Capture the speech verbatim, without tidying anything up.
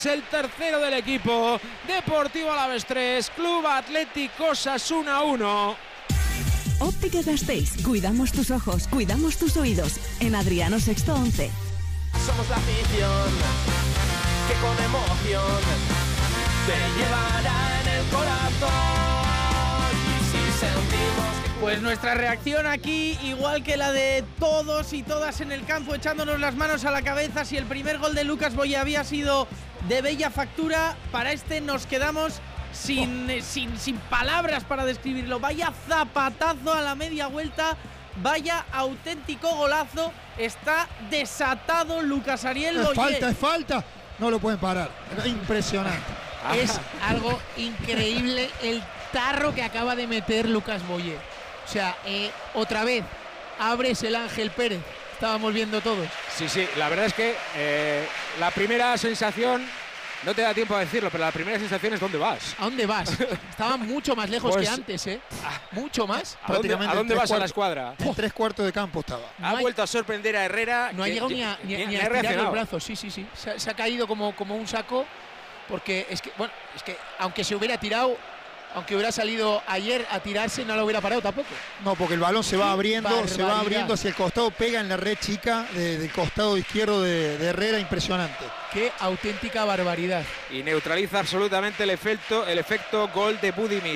El tercero del equipo, Deportivo Alavés tres, Club Atlético Osasuna uno. Óptica Gasteiz, cuidamos tus ojos, cuidamos tus oídos. En Adriano Sexto once. Somos la afición que con emoción te llevará en el corazón. Y si sentimos que... Pues nuestra reacción aquí, igual que la de todos y todas en el campo, echándonos las manos a la cabeza. Si el primer gol de Lucas Boye había sido de bella factura, para este nos quedamos sin, oh. sin, sin palabras para describirlo. Vaya zapatazo a la media vuelta, vaya auténtico golazo. Está desatado Lucas Ariel Boye. Es falta, es falta. No lo pueden parar. Impresionante. Es algo increíble el tarro que acaba de meter Lucas Boye. O sea, eh, otra vez abres el Ángel Pérez. Estábamos viendo todo. Sí, sí, la verdad es que eh, la primera sensación, no te da tiempo a decirlo, pero la primera sensación es ¿dónde vas? ¿A dónde vas? Estaba mucho más lejos pues, que antes, ¿eh? Mucho más. ¿A dónde, ¿a dónde vas cuartos, a la escuadra? En tres cuartos de campo estaba. Ha no hay, vuelto a sorprender a Herrera. No ha llegado ni a, ni, ni, ni a estirar los brazos, sí, sí, sí. Se, se ha caído como, como un saco, porque es que, bueno, es que aunque se hubiera tirado, aunque hubiera salido ayer a tirarse, no lo hubiera parado tampoco. No, porque el balón se va abriendo, Barbaridad. se va abriendo hacia el costado, pega en la red chica de, del costado izquierdo de, de Herrera, impresionante. Qué auténtica barbaridad. Y neutraliza absolutamente el efecto, el efecto gol de Budimir.